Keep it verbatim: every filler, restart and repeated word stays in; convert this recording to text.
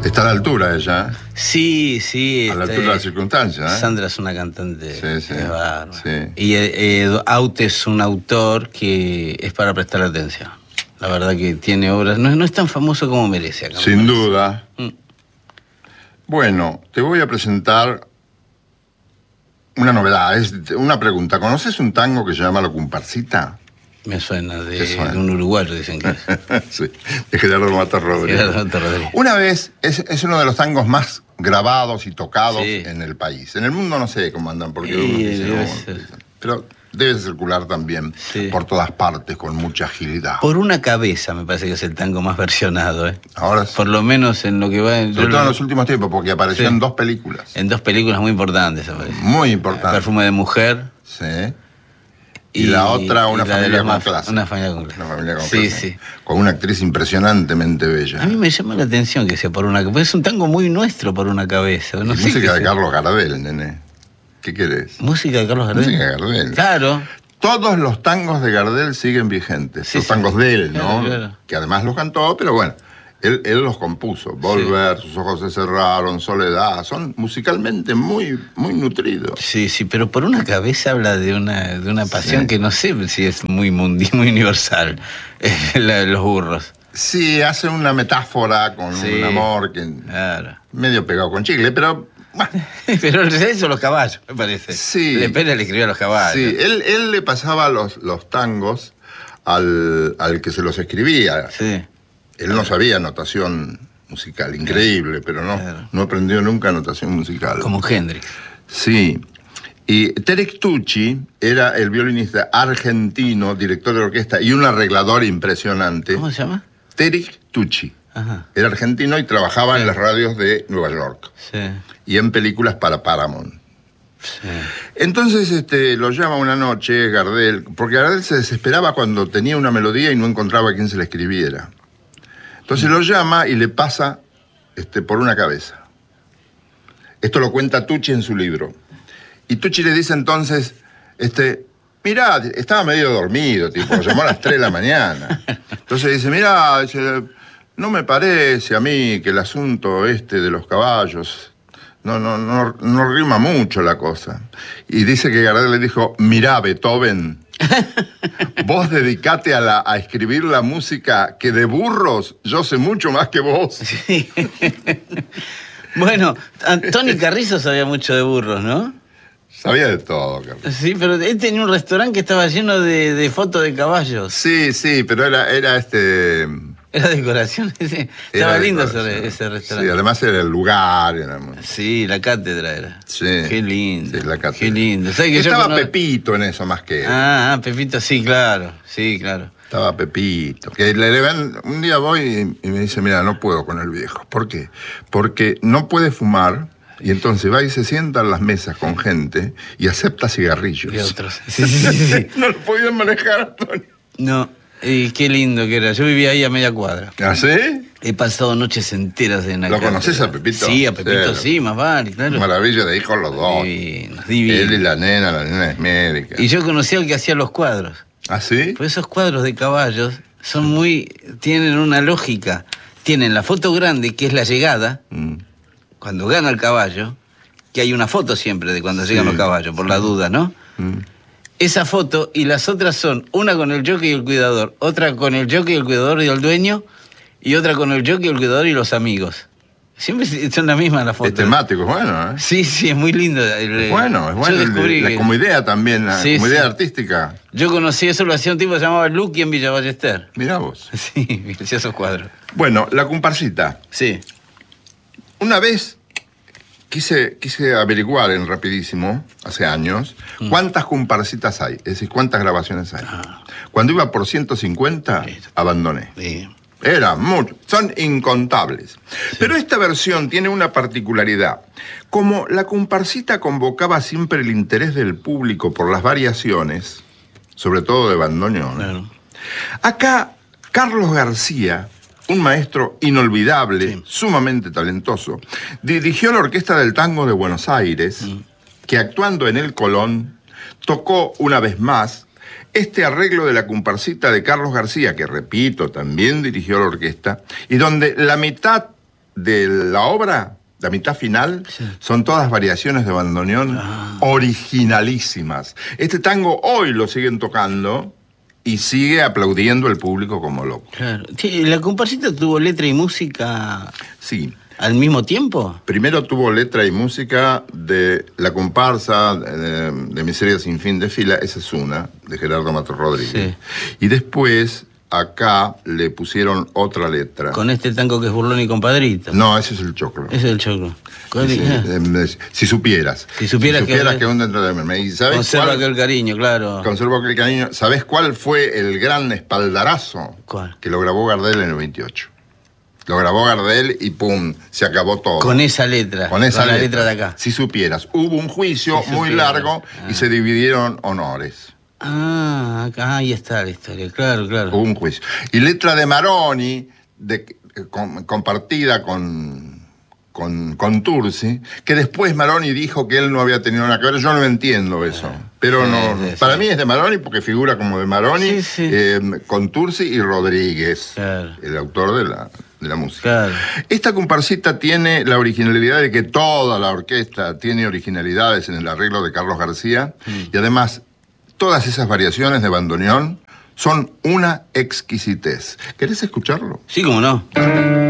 Está a la altura ella. Sí, sí. A la este, altura de las circunstancias, ¿eh? Sandra es una cantante. Sí, sí. Es bárbara. Sí. Y eh, Aute es un autor que es para prestar atención. La verdad que tiene obras. No, no es tan famoso como merece acá. Sin duda. Mm. Bueno, te voy a presentar una novedad. Es una pregunta. ¿Conoces un tango que se llama La Comparsita? Me suena de, suena? de un uruguayo, dicen que es. Sí, de Gerardo Mata Rodríguez. Gerardo Mata Rodríguez. Una vez, es, es uno de los tangos más grabados y tocados Sí. en el país. En el mundo no sé cómo andan, porque Sí, unos dicen, debe no, ser. pero debe circular también Sí. por todas partes con mucha agilidad. Por una cabeza me parece que es el tango más versionado, ¿eh? Ahora sí. Por lo menos en lo que va... en- Sobre yo todo en lo- los últimos tiempos, porque apareció Sí. en dos películas. en dos películas muy importantes, aparece. Muy importantes. Perfume de mujer. Sí. Y, la otra, una y la de familia los con maf- clase. Una familia con clase. Una familia con Sí, clase. sí. Con una actriz impresionantemente bella. A mí me llama la atención que sea por una cabeza. Es un tango muy nuestro por una cabeza. No Y sé música qué de sea. Carlos Gardel, nene. ¿Qué querés? Música de Carlos Gardel. Música de Gardel. Claro. Todos los tangos de Gardel siguen vigentes. Sí, los sí. tangos de él, ¿no? Claro, claro. Que además los cantó, pero bueno, él, él los compuso. Volver, Sus ojos se cerraron, Soledad. Son musicalmente muy, muy nutridos. Sí, sí, pero por una cabeza habla de una, de una pasión Sí. que no sé si es muy mundi, muy universal. La de los burros. Sí, hace una metáfora con Sí. un amor que Claro. medio pegado con chicle, pero bueno, Pero en realidad hizo los caballos, me parece. Sí. Le Pérez le escribió a los caballos. sí, él, él le pasaba los, los tangos al, al que se los escribía. Sí. Él no sabía notación musical, increíble, pero no, Claro. no aprendió nunca notación musical. Como Hendrix. Sí. Y Terek Tucci era el violinista argentino, director de orquesta y un arreglador impresionante. ¿Cómo se llama? Terek Tucci. Ajá. Era argentino y trabajaba en las radios de Nueva York Sí. y en películas para Paramount. Sí. Entonces este, lo llama una noche Gardel, porque Gardel se desesperaba cuando tenía una melodía y no encontraba a quien se la escribiera. Entonces lo llama y le pasa este, por una cabeza. Esto lo cuenta Tucci en su libro. Y Tucci le dice entonces, este, mirá, estaba medio dormido, tipo, lo llamó a las tres de la mañana. Entonces dice, mirá, dice, no me parece a mí que el asunto este de los caballos, no, no, no, no rima mucho la cosa. Y dice que Gardel le dijo, mirá, Beethoven, vos dedicate a, la, a escribir la música que de burros yo sé mucho más que vos. Sí. Bueno, Tony Carrizo sabía mucho de burros, ¿no? Sabía de todo, Carlos. Sí, pero él tenía un restaurante que estaba lleno de, de fotos de caballos. Sí, sí, pero era, era este... Era decoración. Sí. era Estaba lindo decoración. ese, ese Sí, restaurante. además era el lugar. Era muy- Sí, la cátedra era. Sí. Qué lindo. Sí, la cátedra. Qué lindo. ¿Sabes que yo Estaba cono- Pepito en eso más que él. Ah, ah, Pepito, sí, claro. Sí, claro. Estaba Pepito. Que le, le ven- un día voy y, y me dice, mira, no puedo con el viejo. ¿Por qué? Porque no puede fumar y entonces va y se sienta en las mesas con gente y acepta cigarrillos. Y otros. Sí, sí, sí, sí. No lo podían manejar, Antonio. No, y qué lindo que era. Yo vivía ahí a media cuadra. ¿Ah, sí? He pasado noches enteras en la ¿Lo cátedra. conoces a Pepito? Sí, a Pepito Sí. sí, más vale, claro. Maravilla de hijos los dos. Divinos, divinos. Él y la nena, la nena es médica. Y yo conocí al que hacía los cuadros. ¿Ah, sí? Pues esos cuadros de caballos son muy... tienen una lógica. Tienen la foto grande, que es la llegada, Mm. cuando gana el caballo, que hay una foto siempre de cuando Sí, llegan los caballos, por la duda, ¿no? Mm. Esa foto y las otras son una con el jockey y el cuidador, otra con el jockey, el cuidador y el dueño, y otra con el jockey, el cuidador y los amigos. Siempre son las mismas las Es fotos. temático, es bueno, ¿eh? Sí, sí, es muy lindo. Es bueno, es Yo bueno. el de- descubrí la- que- como idea también, la- Sí, como sí. idea artística. Yo conocí eso, lo hacía un tipo que se llamaba Lucky en Villa Ballester. Mirá vos. Sí, hacía esos cuadros. Bueno, la comparsita. Sí. Una vez quise, quise averiguar en Rapidísimo, hace años, Mm. cuántas comparsitas hay, es decir, cuántas grabaciones hay. Cuando iba por ciento cincuenta, Sí. abandoné. Sí. Era mucho, son incontables. Pero esta versión tiene una particularidad. Como la comparsita convocaba siempre el interés del público por las variaciones, sobre todo de bandoneón, Claro. acá Carlos García, un maestro inolvidable, Sí. sumamente talentoso, dirigió la Orquesta del Tango de Buenos Aires, Mm. que actuando en el Colón, tocó una vez más este arreglo de la comparsita de Carlos García, que repito, también dirigió la orquesta, y donde la mitad de la obra, la mitad final, sí. son todas variaciones de bandoneón ah. originalísimas. Este tango hoy lo siguen tocando y sigue aplaudiendo el público como loco. Claro. Sí, ¿la comparsita tuvo letra y música? Sí. ¿Al mismo tiempo? Primero tuvo letra y música de La comparsa, de, de Miseria sin fin de fila, esa es una, de Gerardo Matos Rodríguez. Sí. Y después, acá, le pusieron otra letra. Con este tango que es Burlón y Compadrito. No, ese es el Choclo. Ese es el Choclo. Sí, sí, si supieras. Si supieras, si supieras que... que un dentro de mí. Conserva aquel cariño, claro. Conserva aquel cariño. ¿Sabés cuál fue el gran espaldarazo? ¿Cuál? Que lo grabó Gardel en el veintiocho. Lo grabó Gardel y pum, se acabó todo. Con esa letra. Con esa con letra. la letra de acá. Si supieras. Hubo un juicio si muy largo ah. y se dividieron honores. Ah, acá, ahí está la historia, claro, claro. Hubo un juicio. Y letra de Maroni, de, con, compartida con, con, con Tursi, que después Maroni dijo que él no había tenido nada que ver. Yo no entiendo eso. Ah, pero sí, no, sí, para sí. mí es de Maroni porque figura como de Maroni, sí, sí. Eh, con Tursi y Rodríguez, claro. el autor de la... de la música. Claro. Esta comparsita tiene la originalidad de que toda la orquesta tiene originalidades en el arreglo de Carlos García mm. y además todas esas variaciones de bandoneón son una exquisitez. ¿Querés escucharlo? Sí, cómo no.